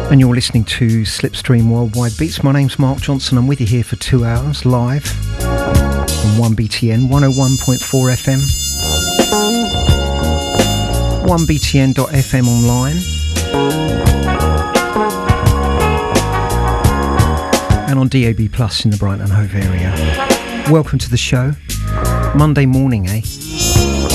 And you're listening to Slipstream Worldwide Beats. My name's Mark Johnson. I'm with you here for 2 hours live on 1BTN 101.4 FM, 1BTN.FM online, and on DAB Plus in the Brighton and Hove area. Welcome to the show. Monday morning, eh?